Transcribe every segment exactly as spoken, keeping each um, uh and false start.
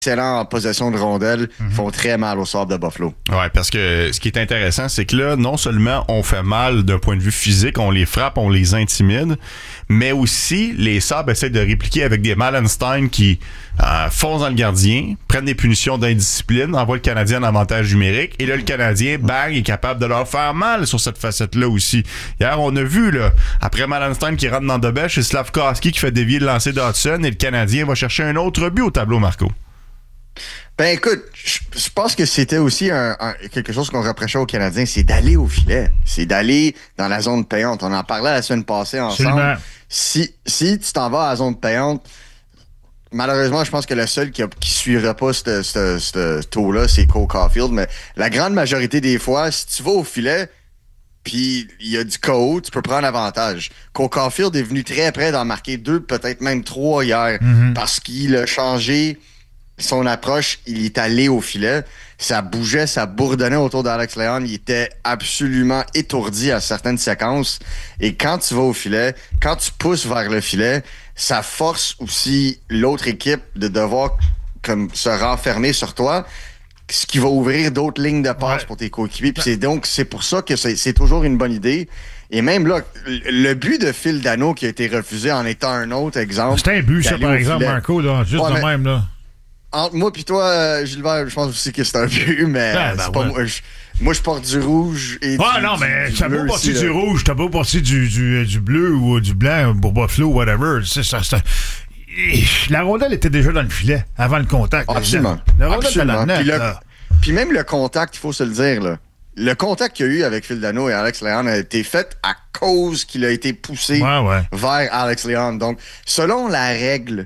excellents en possession de rondelles, mm-hmm. font très mal au sort de Buffalo. Ouais, parce que ce qui est intéressant, c'est que là, non seulement on fait mal d'un point de vue physique, on les frappe, on les intimide, mais aussi les Sabres essaient de répliquer avec des Malenstein qui euh, foncent dans le gardien, prennent des punitions d'indiscipline, envoient le Canadien en avantage numérique, et là, le Canadien, bang, est capable de leur faire mal sur cette facette-là aussi. Hier, on a vu, là, après Malenstein qui rentre dans de bêche, c'est Slavkovski qui fait dévier le lancer d'Hudson, et le Canadien va chercher un autre but au tableau, Marco. Ben écoute, je, je pense que c'était aussi un, un, quelque chose qu'on reprochait aux Canadiens, c'est d'aller au filet. C'est d'aller dans la zone payante. On en parlait la semaine passée ensemble. Si, si tu t'en vas à la zone payante, malheureusement, je pense que le seul qui ne suivra pas ce, ce, ce taux-là, c'est Cole Caulfield. Mais la grande majorité des fois, si tu vas au filet, puis il y a du code, tu peux prendre avantage. Cole Caulfield est venu très près d'en marquer deux, peut-être même trois hier, mm-hmm. parce qu'il a changé son approche, il est allé au filet. Ça bougeait, ça bourdonnait autour d'Alex Leon. Il était absolument étourdi à certaines séquences. Et quand tu vas au filet, quand tu pousses vers le filet, ça force aussi l'autre équipe de devoir comme se renfermer sur toi, ce qui va ouvrir d'autres lignes de passe ouais. pour tes coéquipiers. Puis c'est donc c'est pour ça que c'est, c'est toujours une bonne idée. Et même là, le but de Phil Danault qui a été refusé en étant un autre exemple. C'était un but, ça, par exemple, filet. Marco, là, juste ouais, de même, là. Entre moi et toi, euh, Gilbert, je pense aussi que c'est un but, mais ben, ben, c'est pas ouais. moi. Je, moi, je porte du rouge et ah, du non, mais tu as beau porter du rouge, t'as beau porter du, du, du bleu ou du blanc pour Buffalo, whatever. C'est ça, c'est un... La rondelle était déjà dans le filet avant le contact. Absolument. La rondelle Absolument. était dans le net. Puis, le, puis même le contact, il faut se le dire, là. Le contact qu'il y a eu avec Phil Danault et Alex Leon a été fait à cause qu'il a été poussé ouais, ouais. vers Alex Leon. Donc, selon la règle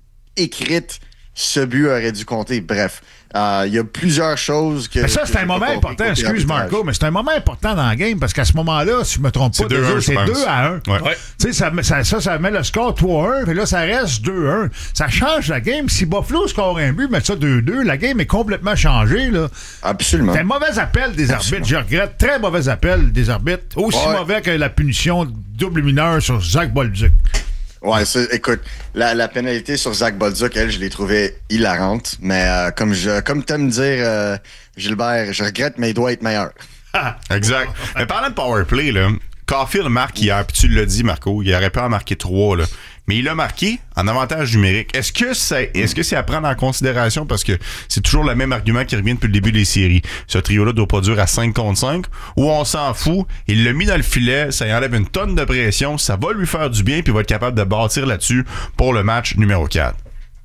écrite, ce but aurait dû compter. Bref, il euh, y a plusieurs choses que... Mais ça, que c'est un moment important. Excuse, Marco, mais c'est un moment important dans la game parce qu'à ce moment-là, si je me trompe pas, c'est deux à un. C'est deux à un. Ouais. Ouais. Tu sais, ça, ça, ça, ça met le score trois à un, puis là, ça reste deux à un. Ça change la game. Si Buffalo score un but, met ça deux à deux, la game est complètement changée. Là. Absolument. C'est un mauvais appel des arbitres. Absolument. Je regrette. Très mauvais appel des arbitres. Aussi ouais. mauvais que la punition double mineur sur Zach Bolduc. Ouais, c'est, écoute, la, la pénalité sur Zach Bolduc, elle, je l'ai trouvée hilarante. Mais euh, comme je, comme t'aimes dire, euh, Gilbert, je regrette, mais il doit être meilleur. Exact. Mais parlant de powerplay, là, Caulfield marque hier, puis tu l'as dit, Marco, il aurait pu en marquer trois, là. Mais il a marqué en avantage numérique. Est-ce que c'est, est-ce que c'est à prendre en considération parce que c'est toujours le même argument qui revient depuis le début des séries. Ce trio-là doit pas durer à cinq contre cinq ou on s'en fout. Il l'a mis dans le filet, ça y enlève une tonne de pression, ça va lui faire du bien puis il va être capable de bâtir là-dessus pour le match numéro quatre.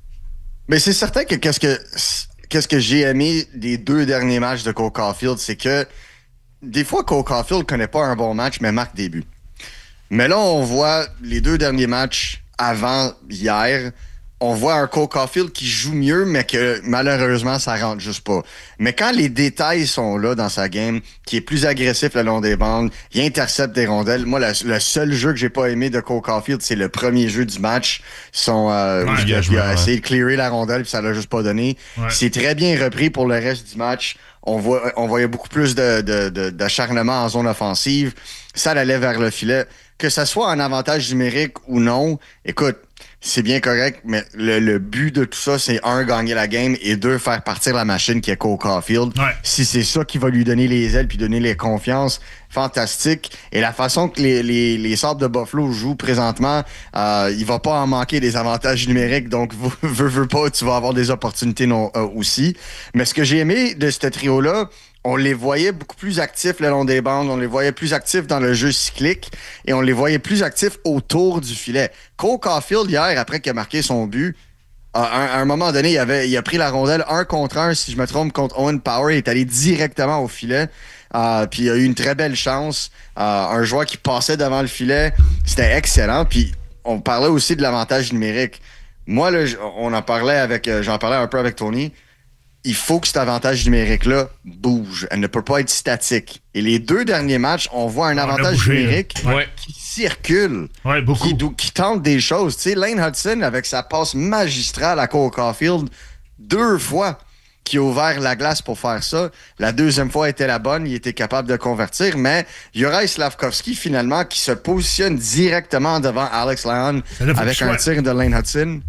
Mais c'est certain que qu'est-ce que, qu'est-ce que j'ai aimé des deux derniers matchs de Cole Caulfield, c'est que des fois Cole Caulfield connaît pas un bon match mais marque des buts. Mais là, on voit les deux derniers matchs avant hier, on voit un Cole Caulfield qui joue mieux, mais que malheureusement, ça rentre juste pas. Mais quand les détails sont là dans sa game, qui est plus agressif le long des bandes, il intercepte des rondelles. Moi, le, le seul jeu que j'ai pas aimé de Cole Caulfield, c'est le premier jeu du match. Son, euh, ouais, il, a, il a essayé de clearer la rondelle, puis ça l'a juste pas donné. Ouais. C'est très bien repris pour le reste du match. On voit, on voyait beaucoup plus de, de, de, d'acharnement en zone offensive. Ça allait vers le filet. Que ça soit un avantage numérique ou non, écoute, c'est bien correct, mais le, le but de tout ça, c'est un, gagner la game et deux, faire partir la machine qui est Cole Caulfield. Ouais. Si c'est ça qui va lui donner les ailes puis donner les confiances, fantastique. Et la façon que les, les, les Sabres de Buffalo jouent présentement, euh, il va pas en manquer des avantages numériques, donc veux, veux pas, tu vas avoir des opportunités non, euh, aussi. Mais ce que j'ai aimé de ce trio-là, on les voyait beaucoup plus actifs le long des bandes, on les voyait plus actifs dans le jeu cyclique et on les voyait plus actifs autour du filet. Cole Caulfield, hier, après qu'il a marqué son but, à un, à un moment donné, il, avait, il a pris la rondelle un contre un, si je me trompe, contre Owen Power, il est allé directement au filet. Euh, puis il a eu une très belle chance. Euh, un joueur qui passait devant le filet, c'était excellent. Puis on parlait aussi de l'avantage numérique. Moi, là, on en parlait avec, j'en parlais un peu avec Tony. Il faut que cet avantage numérique-là bouge. Elle ne peut pas être statique. Et les deux derniers matchs, on voit un on avantage bougé, numérique ouais. qui circule, ouais, beaucoup. Qui, qui tente des choses. Tu sais, Lane Hudson, avec sa passe magistrale à Cole Caulfield, deux fois qui a ouvert la glace pour faire ça. La deuxième fois était la bonne, il était capable de convertir, mais Juraj Slavkovski, finalement, qui se positionne directement devant Alex Leon avec un tir de Lane Hudson.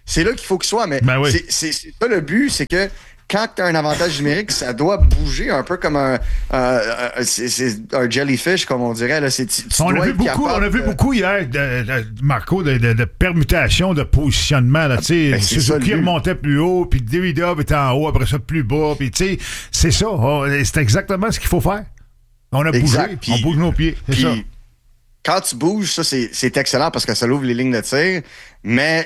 C'est là qu'il faut qu'il soit. Mais ben oui. c'est, c'est, c'est ça le but, c'est que quand tu as un avantage numérique, ça doit bouger un peu comme un, euh, c'est, c'est un jellyfish, comme on dirait. Là. C'est, tu, tu on, a vu beaucoup, on a vu de... beaucoup hier, de, de, Marco, de, de, de permutations, de positionnement. Là, ben, Suzuki remontait plus haut, puis Davidov était en haut, après ça plus bas. Puis, c'est ça. Oh, c'est exactement ce qu'il faut faire. On a exact. bougé, pis, on bouge nos pieds. C'est pis, ça. Quand tu bouges, ça, c'est, c'est excellent parce que ça ouvre les lignes de tir. Mais,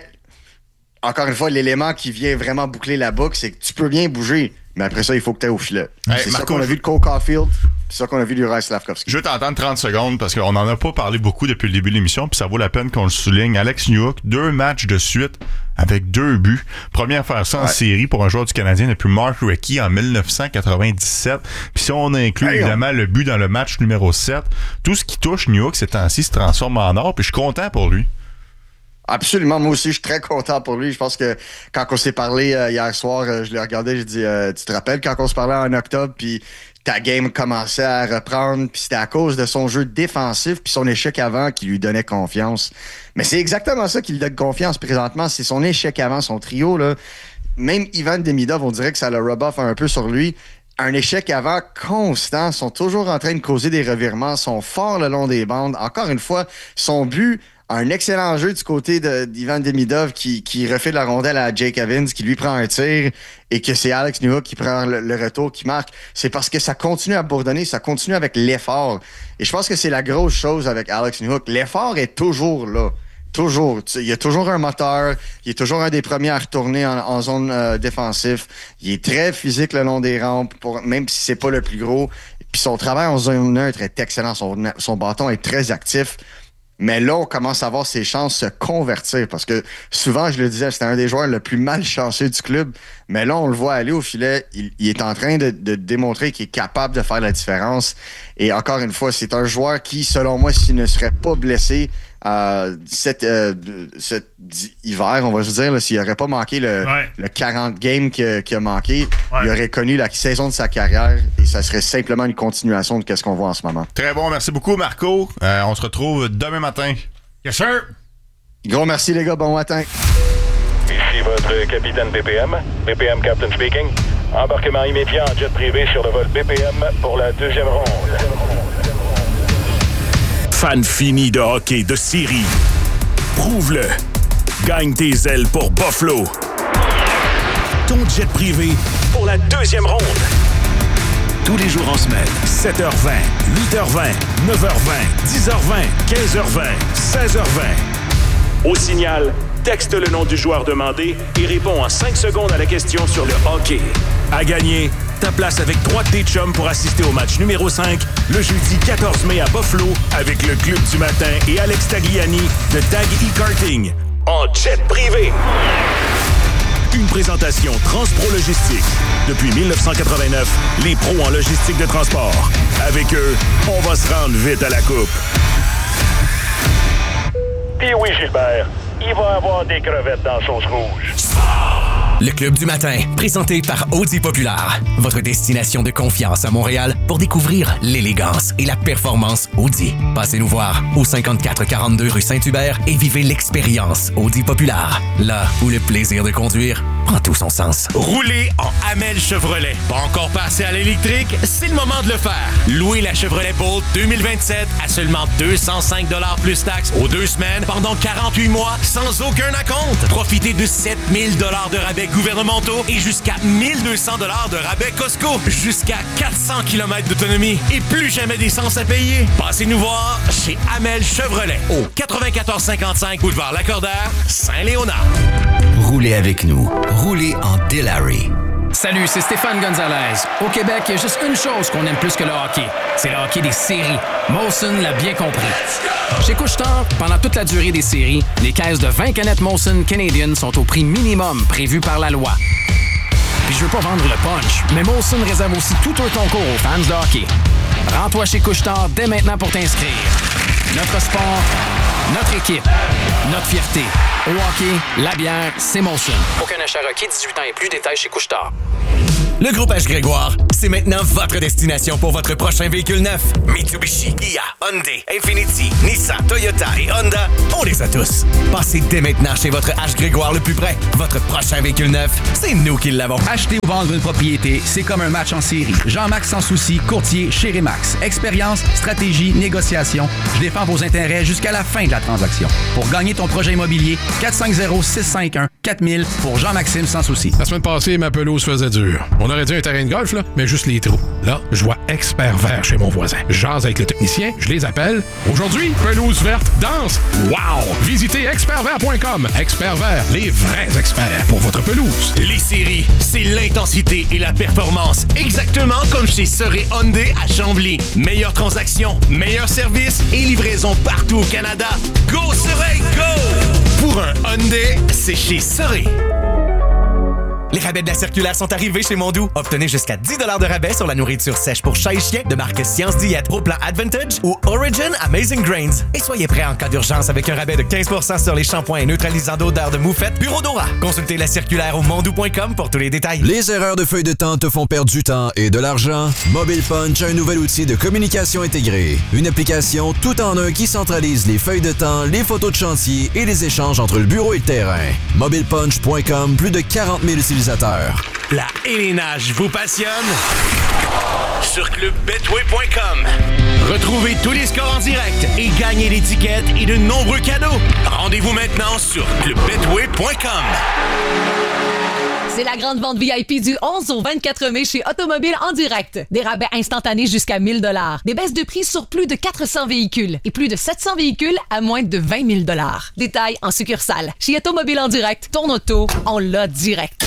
encore une fois, l'élément qui vient vraiment boucler la boucle, c'est que tu peux bien bouger. Mais après ça, il faut que tu ailles au filet. Hey, c'est Marco, ça qu'on a vu de Cole Caulfield, c'est ça qu'on a vu du Rice Slavkovski. Je veux t'entendre trente secondes parce qu'on n'en a pas parlé beaucoup depuis le début de l'émission, puis ça vaut la peine qu'on le souligne. Alex Newhook, deux matchs de suite avec deux buts. Premier à faire ça en ouais. série pour un joueur du Canadien depuis Mark Recchi en dix-neuf cent quatre-vingt-dix-sept. Puis si on inclut hey, évidemment on... le but dans le match numéro sept, tout ce qui touche Newhook ces temps-ci se transforme en or, puis je suis content pour lui. Absolument, moi aussi, je suis très content pour lui. Je pense que quand on s'est parlé euh, hier soir, euh, je l'ai regardé, j'ai dit, euh, tu te rappelles quand on se parlait en octobre, puis ta game commençait à reprendre, puis c'était à cause de son jeu défensif, puis son échec avant qui lui donnait confiance. Mais c'est exactement ça qui lui donne confiance présentement, c'est son échec avant, son trio, là. Même Ivan Demidov, on dirait que ça le rub off un peu sur lui. Un échec avant constant, sont toujours en train de causer des revirements, sont forts le long des bandes. Encore une fois, son but... Un excellent jeu du côté de, d'Ivan Demidov qui, qui refait la rondelle à Jake Evans, qui lui prend un tir et que c'est Alex Newhook qui prend le, le retour, qui marque. C'est parce que ça continue à bourdonner, ça continue avec l'effort. Et je pense que c'est la grosse chose avec Alex Newhook. L'effort est toujours là. Toujours. Il y a toujours un moteur. Il est toujours un des premiers à retourner en, en zone euh, défensive. Il est très physique le long des rampes, pour, même si c'est pas le plus gros. Puis son travail en zone neutre est excellent. Son, son bâton est très actif. Mais là, on commence à voir ses chances se convertir parce que souvent, je le disais, c'était un des joueurs le plus malchanceux du club. Mais là, on le voit aller au filet. Il, il est en train de, de démontrer qu'il est capable de faire la différence. Et encore une fois, c'est un joueur qui, selon moi, s'il ne serait pas blessé euh, cet, euh, cet hiver, on va se dire, là, s'il n'aurait pas manqué le, ouais. le quarante games qu'il a, qu'il a manqué, ouais. il aurait connu la saison de sa carrière et ça serait simplement une continuation de ce qu'on voit en ce moment. Très bon. Merci beaucoup, Marco. Euh, on se retrouve demain matin. Yes, sir. Gros merci, les gars. Bon matin. Ici votre capitaine B P M. B P M Captain speaking. Embarquement immédiat en jet privé sur le vol B P M pour la deuxième ronde. Fan fini de hockey de série. Prouve-le. Gagne tes ailes pour Buffalo. Ton jet privé pour la deuxième ronde. Tous les jours en semaine, sept heures vingt, huit heures vingt, neuf heures vingt, dix heures vingt, quinze heures vingt, seize heures vingt. Au signal, texte le nom du joueur demandé et réponds en cinq secondes à la question sur le hockey. À gagner, ta place avec trois de tes chums pour assister au match numéro cinq le jeudi quatorze mai à Buffalo avec le Club du matin et Alex Tagliani de Tag E-Karting en jet privé. Une présentation Transpro Logistique. Depuis dix-neuf cent quatre-vingt-neuf, les pros en logistique de transport. Avec eux, on va se rendre vite à la coupe. Puis oui, Gilbert, il va y avoir des crevettes dans la sauce rouge. Le Club du matin, présenté par Audi Populaire. Votre destination de confiance à Montréal pour découvrir l'élégance et la performance Audi. Passez nous voir au cinquante-quatre quarante-deux rue Saint-Hubert et vivez l'expérience Audi Populaire. Là où le plaisir de conduire prend tout son sens. Roulez en Hamel Chevrolet. Pas encore passé à l'électrique? C'est le moment de le faire. Louez la Chevrolet Bolt deux mille vingt-sept à seulement deux cent cinq dollars plus taxes aux deux semaines pendant quarante-huit mois sans aucun acompte. Profitez de sept mille dollars de rabais gouvernementaux et jusqu'à mille deux cents dollars de rabais Costco. Jusqu'à quatre cents kilomètres d'autonomie et plus jamais d'essence à payer. Passez nous voir chez Hamel Chevrolet au quatre-vingt-quatorze cinquante-cinq boulevard Lacordaire, Saint-Léonard. Roulez avec nous. Roulez en Dilary. Salut, c'est Stéphane Gonzalez. Au Québec, il y a juste une chose qu'on aime plus que le hockey. C'est le hockey des séries. Molson l'a bien compris. Chez Couche-Tard, pendant toute la durée des séries, les caisses de vingt canettes Molson Canadian sont au prix minimum prévu par la loi. Puis je veux pas vendre le punch, mais Molson réserve aussi tout un concours aux fans de hockey. Rends-toi chez Couche-Tard dès maintenant pour t'inscrire. Notre sport, notre équipe, notre fierté. Au hockey, la bière, c'est Molson. Aucun achat requis, dix-huit ans et plus, détails chez Couche-Tard. Le groupe H. Grégoire, c'est maintenant votre destination pour votre prochain véhicule neuf. Mitsubishi, Kia, Hyundai, Infiniti, Nissan, Toyota et Honda, on les a tous. Passez dès maintenant chez votre H. Grégoire le plus près. Votre prochain véhicule neuf, c'est nous qui l'avons. Acheter ou vendre une propriété, c'est comme un match en série. Jean-Max Sans Souci, courtier chez Remax. Expérience, stratégie, négociation. Je défends vos intérêts jusqu'à la fin de la transaction. Pour gagner ton projet immobilier, quatre cinq zéro, six cinq un, quatre mille pour Jean-Maxime Sans Souci. La semaine passée, ma pelouse faisait dur. On aurait dit un terrain de golf, là, mais juste les trous. Là, je vois Expert Vert chez mon voisin. Jase avec le technicien, je les appelle. Aujourd'hui, pelouse verte, danse. Wow! Visitez expert vert point com. Expert Vert, les vrais experts pour votre pelouse. Les séries, c'est l'intensité et la performance. Exactement comme chez Soré Hyundai à Chambly. Meilleure transaction, meilleur service et livraison partout au Canada. Go Soré, go! Pour un Hyundai, c'est chez Soré. Les rabais de la circulaire sont arrivés chez Mondou. Obtenez jusqu'à dix dollars de rabais sur la nourriture sèche pour chat et chien de marque Science Diète au plan Advantage ou Origin Amazing Grains. Et soyez prêts en cas d'urgence avec un rabais de quinze pour cent sur les shampoings et neutralisants d'odeur de moufette Bureau Dora. Consultez la circulaire au mondou point com pour tous les détails. Les erreurs de feuille de temps te font perdre du temps et de l'argent? Mobile Punch a un nouvel outil de communication intégrée. Une application tout en un qui centralise les feuilles de temps, les photos de chantier et les échanges entre le bureau et le terrain. mobile punch point com, plus de quarante mille utilisateurs. La hélénage vous passionne? Sur club betway point com. Retrouvez tous les scores en direct et gagnez l'étiquette et de nombreux cadeaux. Rendez-vous maintenant sur club betway point com. C'est la grande vente V I P du onze au vingt-quatre mai chez Automobile en direct. Des rabais instantanés jusqu'à mille dollars. Des baisses de prix sur plus de quatre cents véhicules et plus de sept cents véhicules à moins de vingt mille dollars. Détails en succursale. Chez Automobile en direct, ton auto, on l'a direct.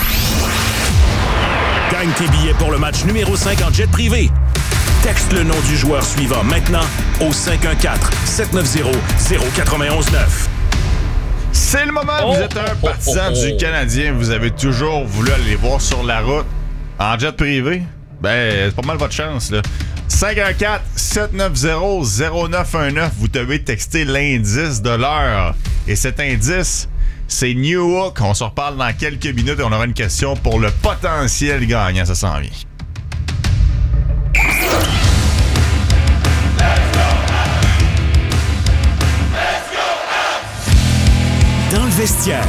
Gagne tes billets pour le match numéro cinq en jet privé. Texte le nom du joueur suivant maintenant au cinq un quatre, sept neuf zéro, zéro quatre un neuf. C'est le moment. Oh, vous êtes un partisan oh, oh, oh. du Canadien. Vous avez toujours voulu aller les voir sur la route en jet privé. Ben, c'est pas mal votre chance, là. cinq un quatre, sept neuf zéro, zéro neuf un neuf. Vous devez texter l'indice de l'heure. Et cet indice, c'est New Hook. On se reparle dans quelques minutes et on aura une question pour le potentiel gagnant. Ça s'en vient. Dans le vestiaire,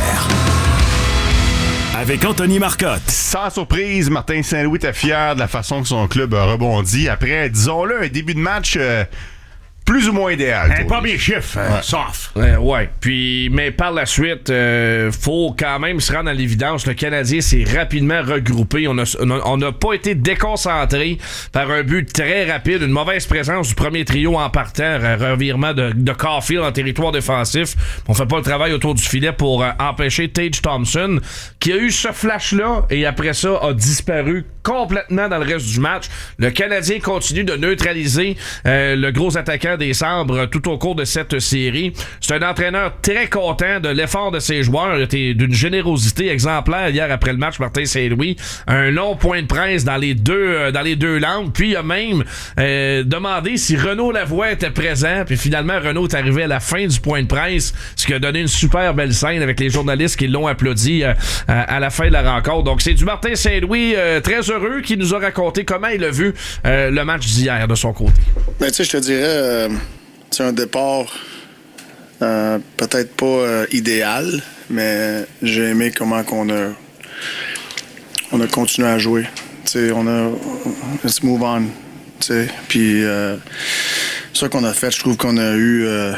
avec Anthony Marcotte. Sans surprise, Martin Saint-Louis était fier de la façon que son club a rebondi après, disons-le, un début de match euh, plus ou moins idéal. Un premier chiffre, ouais. euh, soft. Euh, ouais. Puis, mais par la suite, euh, faut quand même se rendre à l'évidence. Le Canadien s'est rapidement regroupé. On n'a on a pas été déconcentré par un but très rapide, une mauvaise présence du premier trio en partant, un revirement de, de Caulfield en territoire défensif. On fait pas le travail autour du filet pour euh, empêcher Tage Thompson, qui a eu ce flash-là et après ça a disparu complètement dans le reste du match. Le Canadien continue de neutraliser euh, le gros attaquant des Sabres tout au cours de cette série. C'est un entraîneur très content de l'effort de ses joueurs. Il était d'une générosité exemplaire hier après le match, Martin Saint-Louis. Un long point de presse dans les deux, euh, dans les deux langues. Puis il a même euh, demandé si Renaud Lavoie était présent. Puis finalement, Renaud est arrivé à la fin du point de presse, ce qui a donné une super belle scène avec les journalistes qui l'ont applaudi euh, à la fin de la rencontre. Donc c'est du Martin Saint-Louis euh, très heureux qui nous a raconté comment il a vu euh, le match d'hier de son côté. Ben, tu sais, je te dirais, euh, c'est un départ euh, peut-être pas euh, idéal, mais j'ai aimé comment qu'on a, on a continué à jouer. Tu sais, on a, let's move on. Tu sais, puis euh, ça qu'on a fait, je trouve qu'on a eu, euh,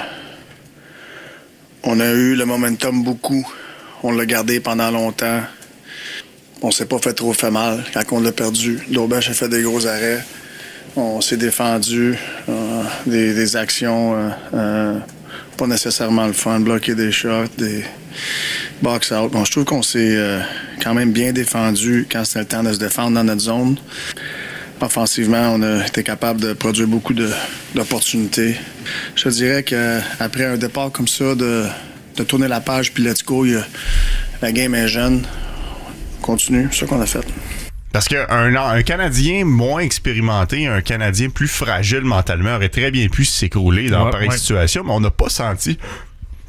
on a eu le momentum beaucoup. On l'a gardé pendant longtemps. On s'est pas fait trop fait mal quand on l'a perdu. L'Auberge a fait des gros arrêts. On s'est défendu. Euh, des, des actions euh, euh, pas nécessairement le fun. Bloquer des shots, des box-out. Bon, je trouve qu'on s'est euh, quand même bien défendu quand c'était le temps de se défendre dans notre zone. Offensivement, on a été capable de produire beaucoup de, d'opportunités. Je te dirais qu'après un départ comme ça, de, de tourner la page puis let's go, y a, la game est jeune. Continue, c'est ce qu'on a fait. Parce qu'un un Canadien moins expérimenté, un Canadien plus fragile mentalement aurait très bien pu s'écrouler dans ouais, pareille ouais. situation, mais on n'a pas senti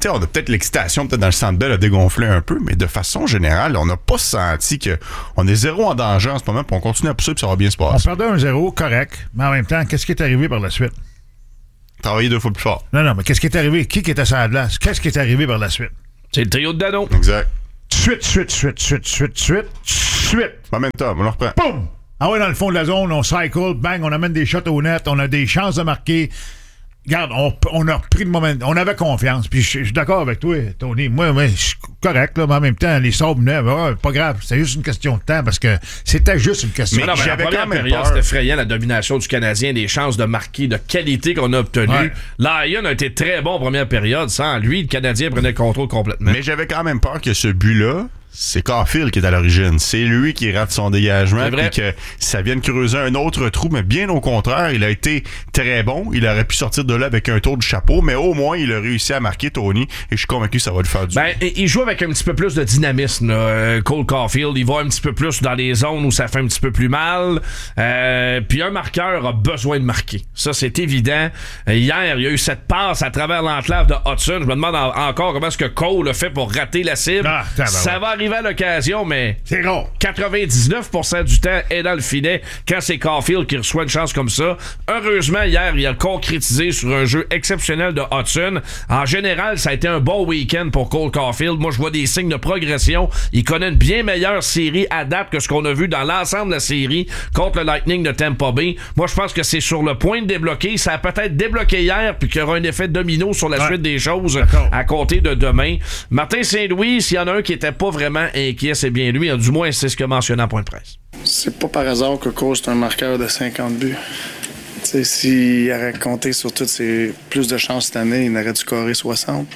sais, on a peut-être l'excitation, peut-être dans le Centre Bell a dégonflé un peu, mais de façon générale, on n'a pas senti qu'on est zéro en danger en ce moment, puis on continue à pousser, puis ça va bien se passer. On perdait un zéro, correct, mais en même temps, qu'est-ce qui est arrivé par la suite? Travailler deux fois plus fort. Non, non, mais qu'est-ce qui est arrivé? Qui qui était sur la glace? Qu'est-ce qui est arrivé par la suite? C'est le trio de Dano. Exact. Suite, suite, suite, suite, suite, suite, suite. Momentum, on le reprend. Boum! Ah ouais, dans le fond de la zone, on cycle, bang, on amène des shots au net, on a des chances de marquer. Regarde, on, on a repris le moment. On avait confiance. Puis je suis d'accord avec toi, Tony. Moi, moi je suis correct, là, mais en même temps, les sabres venaient. Ouais, pas grave. C'était juste une question de temps parce que c'était juste une question mais de temps. Mais la première période, c'était effrayant, la domination du Canadien, des chances de marquer de qualité qu'on a obtenues. Ouais. Lyon a été très bon en première période. Sans lui, le Canadien prenait le contrôle complètement. Mais j'avais quand même peur que ce but-là, c'est Caulfield qui est à l'origine. C'est lui qui rate son dégagement puis que ça vienne creuser un autre trou, mais bien au contraire, il a été très bon. Il aurait pu sortir de là avec un tour de chapeau, mais au moins, il a réussi à marquer Tony et je suis convaincu que ça va le faire du ben, bien. Il joue avec un petit peu plus de dynamisme, là, Cole Caulfield. Il va un petit peu plus dans les zones où ça fait un petit peu plus mal. Euh, puis un marqueur a besoin de marquer. Ça, c'est évident. Hier, il y a eu cette passe à travers l'enclave de Hudson. Je me demande en- encore comment est-ce que Cole a fait pour rater la cible. Ah, ça va arriver à l'occasion, mais c'est rare. quatre-vingt-dix-neuf pour cent du temps est dans le filet quand c'est Caulfield qui reçoit une chance comme ça. Heureusement, hier, il a concrétisé sur un jeu exceptionnel de Hudson. En général, ça a été un bon week-end pour Cole Caulfield. Moi, je vois des signes de progression. Il connaît une bien meilleure série à date que ce qu'on a vu dans l'ensemble de la série contre le Lightning de Tampa Bay. Moi, je pense que c'est sur le point de débloquer. Ça a peut-être débloqué hier, puis qu'il y aura un effet domino sur la ouais. suite des choses D'accord. à compter de demain. Martin Saint-Louis, s'il y en a un qui était pas vraiment inquiet, c'est bien lui. Du moins, c'est ce qu'il a mentionné en point de presse. C'est pas par hasard que Cole, c'est un marqueur de cinquante buts. T'sais, s'il aurait compté sur toutes ses plus de chances cette année, il aurait dû scorer soixante.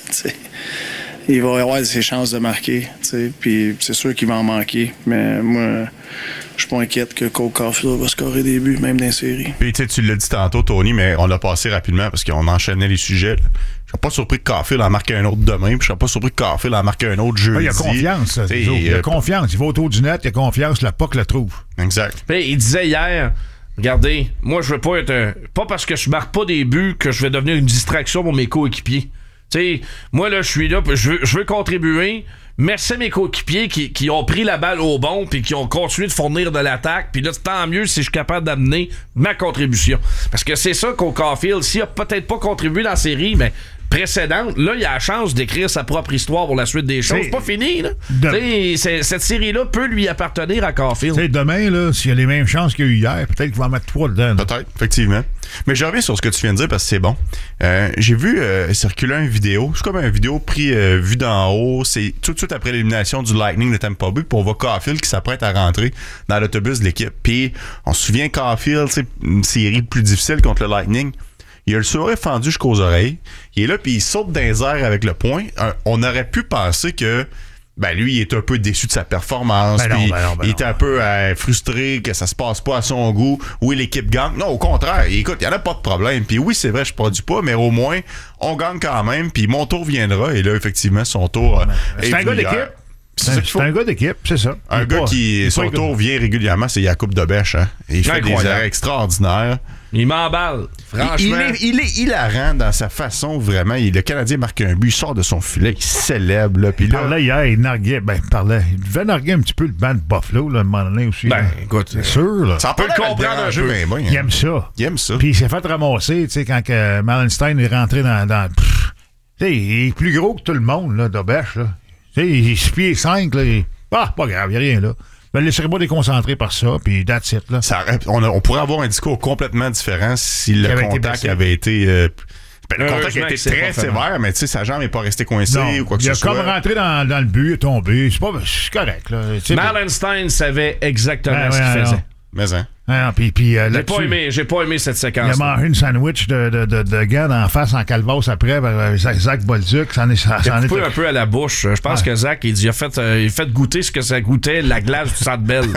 Il va avoir ses chances de marquer. Puis c'est sûr qu'il va en manquer. Mais moi, je suis pas inquiète que Cole Caulfield va scorer des buts, même dans les séries. Puis tu l'as dit tantôt, Tony, mais on l'a passé rapidement parce qu'on enchaînait les sujets. Là. Je serais pas surpris que Caulfield en marque un autre demain, puis je serais pas surpris que Caulfield en marque un autre jeudi. Il a confiance. Il a confiance. Il va autour du net, il a confiance, la P O C le trouve. Exact. Puis, il disait hier, regardez, moi je veux pas être un... Pas parce que je marque pas des buts que je vais devenir une distraction pour mes coéquipiers. Tu sais, moi là, je suis là, je veux, je veux contribuer. Merci à mes coéquipiers qui, qui ont pris la balle au bon puis qui ont continué de fournir de l'attaque. Puis là, tant mieux si je suis capable d'amener ma contribution. Parce que c'est ça qu'au Caulfield, s'il a peut-être pas contribué dans la série, mais précédente, là, il a la chance d'écrire sa propre histoire pour la suite des choses. C'est pas fini, là. De... Cette série-là peut lui appartenir à Caulfield. T'sais, demain, là, s'il y a les mêmes chances qu'il y a eu hier, peut-être qu'il va en mettre trois dedans. Là. Peut-être, effectivement. Mais je reviens sur ce que tu viens de dire parce que c'est bon. Euh, j'ai vu euh, circuler une vidéo. C'est comme une vidéo prise euh, vue d'en haut. C'est tout de suite après l'élimination du Lightning de Tampa Bay. Puis on voit Caulfield qui s'apprête à rentrer dans l'autobus de l'équipe. Puis on se souvient Caulfield, c'est une série plus difficile contre le Lightning. Il a le sourire fendu jusqu'aux oreilles. Il est là, puis il saute dans les airs avec le poing. Un, on aurait pu penser que ben lui, il est un peu déçu de sa performance. Ben non, ben non, ben il est un peu euh, frustré que ça se passe pas à son goût. Oui, l'équipe gagne. Non, au contraire. Écoute, il n'y en a pas de problème. Puis oui, c'est vrai, je produis pas, mais au moins, on gagne quand même. Puis mon tour viendra. Et là, effectivement, son tour euh, c'est un gars d'équipe. C'est, c'est, c'est un gars d'équipe, c'est ça. Un gars pas, qui, son tour vient régulièrement, c'est Jakub Dobèche. Hein? Il fait des arrêts extraordinaires. Il m'emballe, franchement. Il, il, est, il est hilarant dans sa façon, vraiment. Il, le Canadien marque un but, il sort de son filet, il célèbre. Là, il là, parlait hier, il narguait, ben, il parlait. Il devait narguer un petit peu le banc de Buffalo, là, à un moment donné aussi. Ben, là. écoute, c'est sûr, là. Ça peut le comprendre un peu. Ben, il aime ça. Il aime ça. Puis il s'est fait ramasser, tu sais, quand que Malenstein est rentré dans. dans tu sais, il est plus gros que tout le monde, là, Dobèche, là. Tu sais, il est six pieds cinq, là. Il... Ah, pas grave, il n'y a rien là. Je ne me laisserai pas déconcentrer par ça, puis that's it, là. Ça, on, a, on pourrait avoir un discours complètement différent si le avait contact été avait été. Euh, ben, le contact a été très sévère, mais tu sais, sa jambe n'est pas restée coincée non, ou quoi que ce soit. Il a comme rentré dans, dans le but, il est tombé. C'est, pas, c'est correct, là. Malenstein savait exactement ben, ce qu'il ouais, faisait. Mais hein. Ah, puis, puis, euh, j'ai, pas aimé, j'ai pas aimé cette séquence. Il a mangé une sandwich de, de, de, de gars en face en calvasse après par Zach Bolduc. Ça en est, ça, il a coupé est... un peu à la bouche. Je pense ouais. que Zach, il, dit, il, a fait, euh, il a fait goûter ce que ça goûtait, la glace du Centre Bell.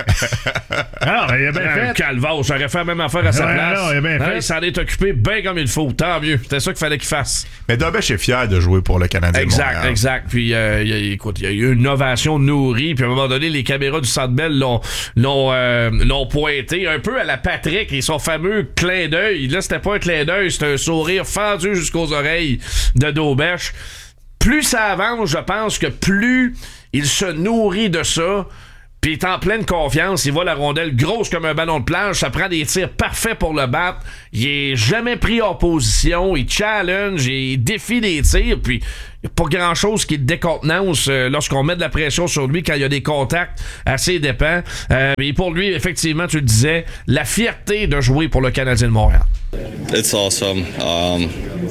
Ah, il a bien un fait. Calvasse, j'aurais fait la même affaire à sa ouais, place. Non, il a bien fait. Il s'en est occupé bien comme il faut. Tant mieux. C'était ça qu'il fallait qu'il fasse. Mais Dobèche est fier de jouer pour le Canadien. Exact, Montréal. exact. Puis, euh, il, écoute, il y a eu une ovation nourrie. Puis, à un moment donné, les caméras du Centre Bell l'ont, l'ont, euh, l'ont pointé un peu à la Patrick et son fameux clin d'œil. Là, c'était pas un clin d'œil, c'était un sourire fendu jusqu'aux oreilles de Dobèche. plus ça avance, je pense que plus il se nourrit de ça. Puis il est en pleine confiance, il voit la rondelle grosse comme un ballon de plage, ça prend des tirs parfaits pour le battre. Il est jamais pris en position, il challenge, il défie les tirs, puis il n'y a pas grand-chose qui le décontenance euh, lorsqu'on met de la pression sur lui quand il y a des contacts assez dépens. Euh, mais pour lui, effectivement, tu le disais, la fierté de jouer pour le Canadien de Montréal. It's awesome. Um,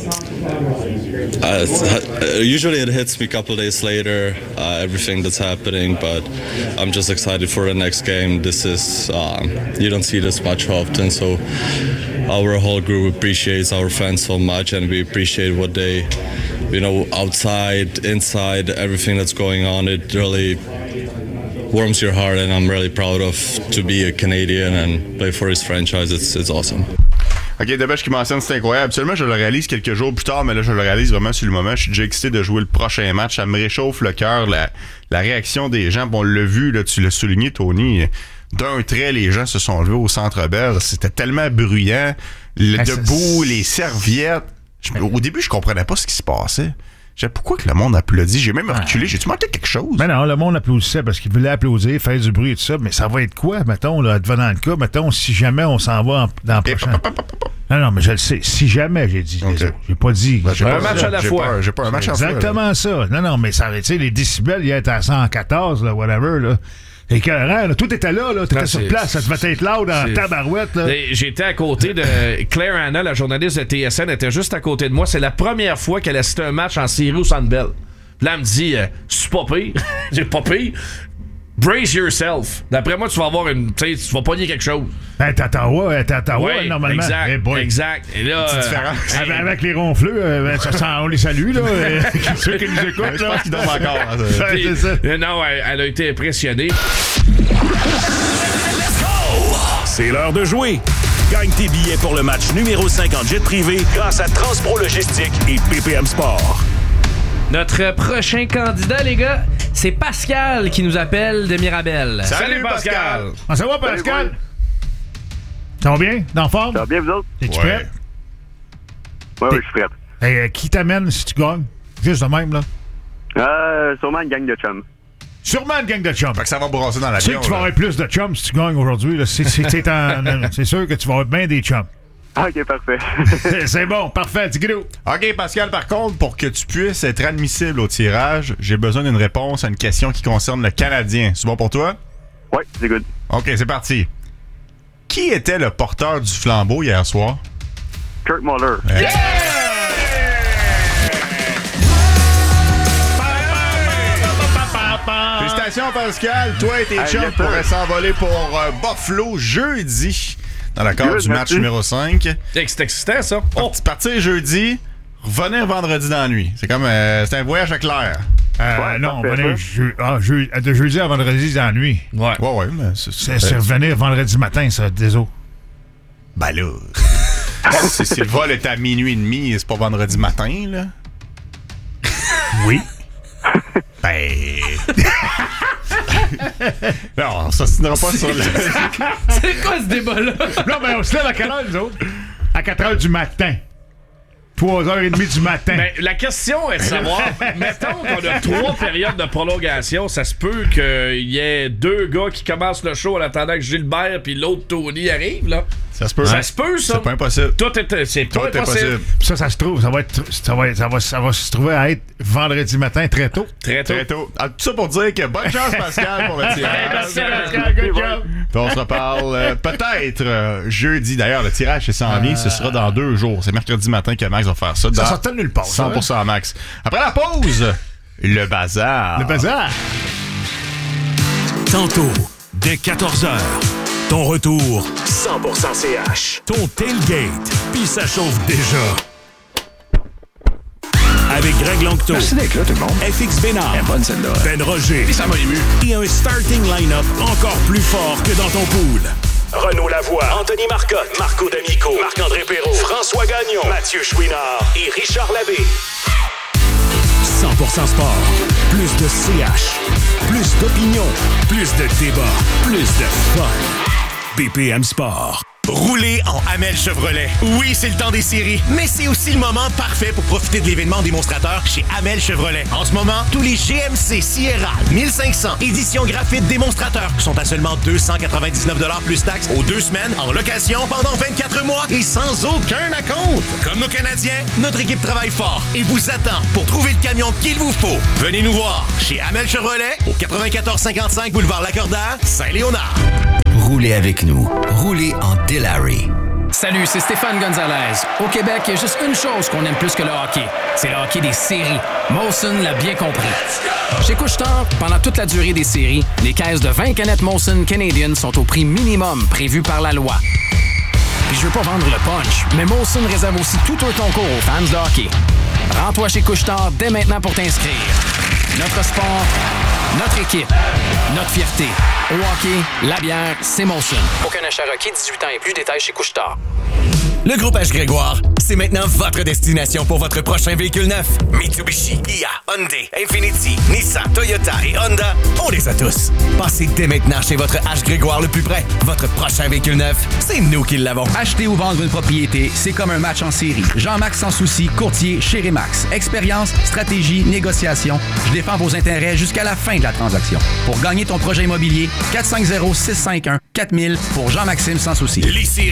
uh, usually it hits me a couple days later, uh, everything that's happening, but I'm just excited for the next game. This is, um, you don't see this much often, so our whole group appreciates our fans so much, and we appreciate what they, you know, outside, inside, everything that's going on. It really warms your heart, and I'm really proud of to be a Canadian and play for his franchise. It's, it's awesome. OK, Debèche qui mentionne, c'est incroyable. Absolument, je le réalise quelques jours plus tard, mais là, je le réalise vraiment sur le moment. Je suis déjà excité de jouer le prochain match. Ça me réchauffe le cœur, la, la réaction des gens. Bon, on l'a vu, là, tu l'as souligné, Tony. D'un trait, les gens se sont levés au Centre Bell. C'était tellement bruyant. Le ah, debout, les serviettes. Je, au début, je comprenais pas ce qui se passait. Je disais, pourquoi que le monde applaudit? J'ai même reculé. J'ai-tu manqué quelque chose? Mais non, le monde applaudissait parce qu'il voulait applaudir, faire du bruit et tout ça. Mais ça va être quoi, mettons, là, devenant le cas? Mettons, si jamais on s'en va en, dans le prochain... Non, non, mais je le sais. Si jamais, j'ai dit. Okay. J'ai pas dit. Ben, j'ai un pas, match à la j'ai fois. Pas, j'ai pas un match à la fois. Exactement ça. Non, non, mais ça, tu sais, les décibels, il était à cent quatorze, là, whatever, là. Écœurant, là. Tout était là, là. Tout était sur place. Ça devait être loud en tabarouette, là. J'étais à côté de Claire Hanna, la journaliste de T S N, était juste à côté de moi. C'est la première fois qu'elle assistait un match en série au Centre Bell. Là, elle me dit, euh, c'est pas pire. J'ai pas pire. Brace yourself. D'après moi, tu vas avoir une. Tu sais, tu vas pogner quelque chose. Ben, t'es à Ottawa, t'es à Ottawa, oui, normalement. Exact. Hey exact. Et là. Euh, avec, avec les ronfleux, euh, ben, ça sent, on les salue, là. Ceux qui nous écoutent, je pense qu'ils dorment encore. Hein, Puis, c'est ça. Non, elle, elle a été impressionnée. C'est l'heure de jouer. Gagne tes billets pour le match numéro cinq en jet privé grâce à Transpro Logistique et B P M Sport. Notre prochain candidat, les gars, c'est Pascal qui nous appelle de Mirabel. Salut, Salut Pascal! Pascal. Ah, ça va, Pascal? Salut, ça va bien? Dans forme? Ça va bien, vous autres? Es-tu ouais. prêt? Oui, oui, je suis prêt. Et, euh, qui t'amène si tu gagnes? Juste de même, là? Euh, sûrement une gang de chums. Sûrement une gang de chums. Fait que ça va brasser dans la Tu sais que tu vas avoir plus de chums si tu gagnes aujourd'hui. Là. C'est, c'est, c'est, en, c'est sûr que tu vas avoir bien des chums. OK, parfait. C'est bon, parfait. Tigidou. OK, Pascal, par contre, pour que tu puisses être admissible au tirage, j'ai besoin d'une réponse à une question qui concerne le Canadien. C'est bon pour toi? Oui, c'est good. OK, c'est parti. Qui était le porteur du flambeau hier soir? Kurt Muller. Yeah! Yeah! Félicitations, Pascal. Toi et tes chums yes, pourraient s'envoler pour euh, Buffalo jeudi dans le cadre du match numéro cinq. C'est excitant, ça. Oh. Partir jeudi, revenir vendredi dans la nuit. C'est comme euh, c'est un voyage à clair. Euh, ouais, non, venir je, ah, je, de jeudi à vendredi dans la nuit. Ouais, ouais, ouais. Mais c'est, c'est, c'est revenir vendredi matin, ça, désolé. Ben là. si, si le vol est à minuit et demi, c'est pas vendredi matin, là. Oui. Ben. Non, on s'ostinera pas sur le. C'est quoi ce débat-là? Non, mais on se lève à quelle heure, nous autres? À quatre heures du matin. trois heures trente du matin. Ben, la question est de savoir, mettons qu'on a trois périodes de prolongation, ça se peut qu'il y ait deux gars qui commencent le show en attendant que Gilbert puis l'autre Tony arrive, là. Ça se peut. Ça se peut, ça. C'est pas impossible. Tout est, c'est Tout pas est impossible. possible. Ça, ça se trouve, ça va être, ça va, ça va, ça va se trouver à être vendredi matin très tôt. Très tôt. Très tôt. Alors, tout ça pour dire que bonne chance, Pascal, pour le tirage. Merci, Pascal. Good job. Puis on se reparle euh, peut-être euh, jeudi. D'ailleurs, le tirage, c'est s'en vient. Euh... Ce sera dans deux jours. C'est mercredi matin que Max va faire ça. Ça sortait de nulle part. cent pour cent Max. Après la pause, le bazar. Le bazar. Tantôt, dès quatorze heures. Ton retour, cent pour cent C H. Ton tailgate, puis ça chauffe déjà. Avec Greg Langto. Merci d'être là, tout le monde. F X Bénard. Elle est bonne, celle-là. Ben Roger. Puis ça m'a ému. Et un starting line-up encore plus fort que dans ton pool. Renaud Lavoie, Anthony Marcotte, Marco D'Amico, Marc-André Perrault, François Gagnon, Mathieu Chouinard et Richard Labbé. cent pour cent Sport. Plus de C H. Plus d'opinion. Plus de débat. Plus de fun. B P M Sport. Roulez en Hamel Chevrolet. Oui, c'est le temps des séries, mais c'est aussi le moment parfait pour profiter de l'événement démonstrateur chez Hamel Chevrolet. En ce moment, tous les G M C Sierra mille cinq cents édition graphite démonstrateur sont à seulement deux cent quatre-vingt-dix-neuf dollars plus taxes aux deux semaines en location pendant vingt-quatre mois et sans aucun acompte. Comme nos Canadiens, notre équipe travaille fort et vous attend pour trouver le camion qu'il vous faut. Venez nous voir chez Hamel Chevrolet au quatre-vingt-quatorze cinquante-cinq boulevard Lacordaire, Saint-Léonard. Roulez avec nous. Roulez en Delary. Salut, c'est Stéphane Gonzalez. Au Québec, il y a juste une chose qu'on aime plus que le hockey. C'est le hockey des séries. Molson l'a bien compris. Chez Couche-Tard, pendant toute la durée des séries, les caisses de vingt canettes Molson Canadian sont au prix minimum prévu par la loi. Puis je veux pas vendre le punch, mais Molson réserve aussi tout un concours aux fans de hockey. Rends-toi chez Couche-Tard dès maintenant pour t'inscrire. Notre sport, notre équipe, notre fierté. Au hockey, la bière, c'est Molson. Aucun achat requis, dix-huit ans et plus, détails chez Couche-Tard. Le groupe H. Grégoire, c'est maintenant votre destination pour votre prochain véhicule neuf. Mitsubishi, Kia, Hyundai, Infiniti, Nissan, Toyota et Honda, on les a tous. Passez dès maintenant chez votre H. Grégoire le plus près. Votre prochain véhicule neuf, c'est nous qui l'avons. Acheter ou vendre une propriété, c'est comme un match en série. Jean-Max Sans Souci, courtier chez Remax. Expérience, stratégie, négociation. Je défends vos intérêts jusqu'à la fin de la transaction. Pour gagner ton projet immobilier, quatre cinq zéro, six cinq un, quatre mille pour Jean-Maxime Sans Souci.